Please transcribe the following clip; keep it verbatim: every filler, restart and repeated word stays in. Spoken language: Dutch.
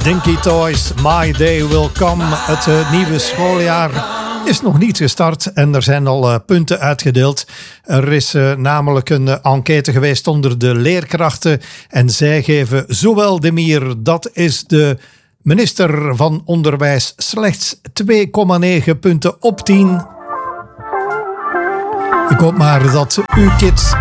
Dinky Toys, My Day Will Come. Het uh, nieuwe schooljaar is nog niet gestart en er zijn al uh, punten uitgedeeld. Er is uh, namelijk een uh, enquête geweest onder de leerkrachten en zij geven zowel Demir, dat is de minister van Onderwijs, slechts twee komma negen punten op tien. Ik hoop maar dat uw kids